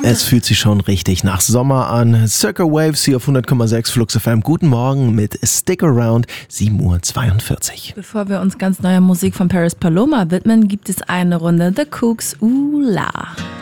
Es fühlt sich schon richtig nach Sommer an. Circa Waves hier auf 100,6 Flux FM. Guten Morgen mit Stick Around, 7:42 Uhr. Bevor wir uns ganz neuer Musik von Paris Paloma widmen, gibt es eine Runde The Cooks Ula.